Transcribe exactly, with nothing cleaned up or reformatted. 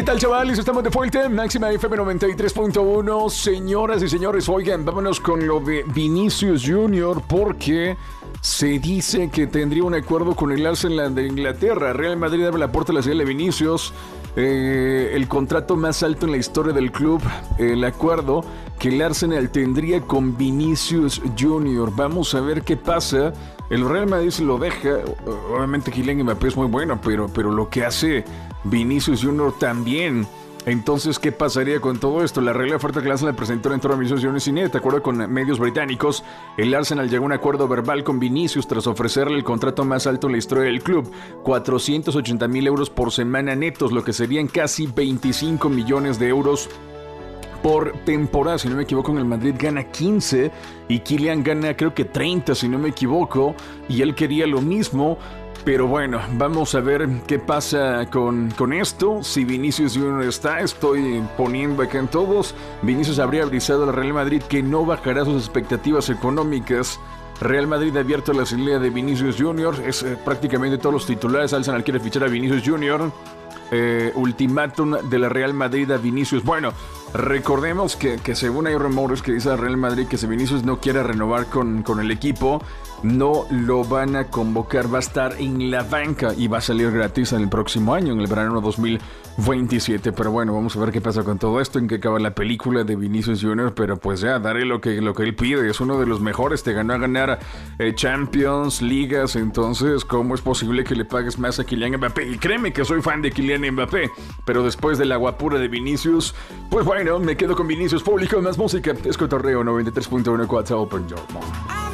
tal, chavales? Estamos de vuelta, Máxima F M noventa y tres punto uno. Señoras y señores, oigan, vámonos con lo de Vinicius Junior, porque se dice que tendría un acuerdo con el Arsenal de Inglaterra. Real Madrid abre la puerta a la salida de Vinicius. Eh, el contrato más alto en la historia del club, el acuerdo que el Arsenal tendría con Vinicius Junior. Vamos a ver qué pasa. El Real Madrid se lo deja. Obviamente Kylian Mbappé es muy bueno, pero, pero lo que hace Vinicius Junior también. Entonces, ¿qué pasaría con todo esto? La regla de oferta que el Arsenal presentó en torno a Vinicius Junior Cine. De acuerdo con medios británicos, el Arsenal llegó a un acuerdo verbal con Vinicius tras ofrecerle el contrato más alto en la historia del club, cuatrocientos ochenta mil euros por semana netos, lo que serían casi veinticinco millones de euros por temporada. Si no me equivoco, en el Madrid gana quince y Kylian gana creo que treinta, si no me equivoco, y él quería lo mismo. Pero bueno, vamos a ver qué pasa con, con esto. Si Vinicius Junior está, estoy poniendo acá en todos. Vinicius habría avisado al Real Madrid que no bajará sus expectativas económicas. Real Madrid ha abierto la salida de Vinicius Junior. Es eh, prácticamente todos los titulares. Arsenal quiere fichar a Vinicius Junior. Eh, ultimátum de la Real Madrid a Vinicius. Bueno, recordemos que, que según hay rumores que dice el Real Madrid que si Vinicius no quiere renovar con, con el equipo, no lo van a convocar, va a estar en la banca y va a salir gratis en el próximo año, en el verano dos mil veintisiete. Pero bueno, vamos a ver qué pasa con todo esto, en qué acaba la película de Vinicius Junior. Pero pues ya, daré lo que, lo que él pide. Es uno de los mejores, te ganó a ganar eh, Champions, Ligas. Entonces, ¿cómo es posible que le pagues más a Kylian Mbappé? Y créeme que soy fan de Kylian Mbappé, pero después de la guapura de Vinicius, pues bueno, me quedo con Vinicius. Público, más música. Es Cotorreo noventa y tres punto uno cuatro Open Your Mouth.